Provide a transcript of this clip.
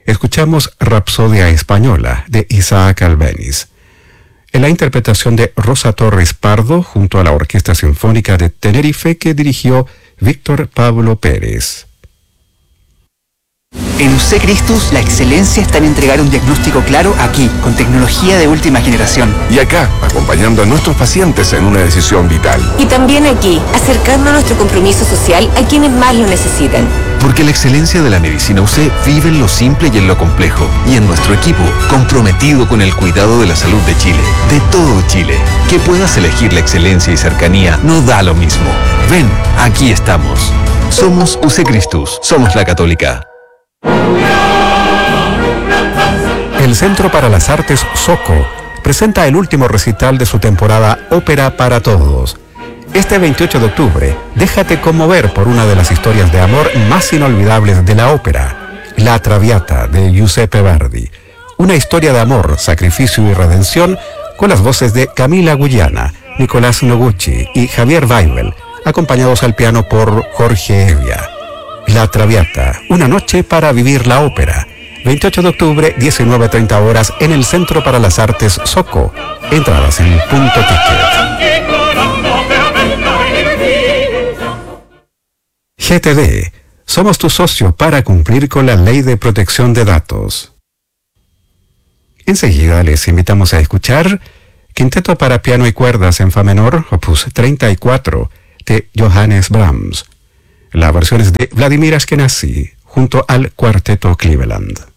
escuchamos Rapsodia Española de Isaac Albéniz, en la interpretación de Rosa Torres Pardo junto a la Orquesta Sinfónica de Tenerife que dirigió Víctor Pablo Pérez. En UC Christus, la excelencia está en entregar un diagnóstico claro aquí, con tecnología de última generación. Y acá, acompañando a nuestros pacientes en una decisión vital. Y también aquí, acercando nuestro compromiso social a quienes más lo necesitan. Porque la excelencia de la medicina UC vive en lo simple y en lo complejo. Y en nuestro equipo, comprometido con el cuidado de la salud de Chile. De todo Chile. Que puedas elegir la excelencia y cercanía no da lo mismo. Ven, aquí estamos. Somos UC Christus. Somos la Católica. El Centro para las Artes Soco presenta el último recital de su temporada Ópera para Todos. Este 28 de octubre, déjate conmover por una de las historias de amor más inolvidables de la ópera, La Traviata de Giuseppe Verdi. Una historia de amor, sacrificio y redención con las voces de Camila Guyana, Nicolás Noguchi y Javier Weibel, acompañados al piano por Jorge Evia. La Traviata, una noche para vivir la ópera. 28 de octubre, 19:30 horas en el Centro para las Artes Soco. Entradas en Punto Ticket. GTD, somos tu socio para cumplir con la Ley de Protección de Datos. Enseguida les invitamos a escuchar Quinteto para piano y cuerdas en fa menor, opus 34, de Johannes Brahms. La versión es de Vladimir Ashkenazy, junto al Cuarteto Cleveland.